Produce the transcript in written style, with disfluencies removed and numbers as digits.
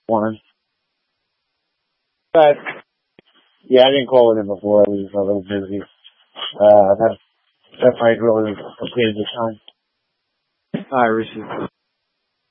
one. But yeah, I didn't call with him before. I was a little busy. That fight really completed the time. All right, Rishi.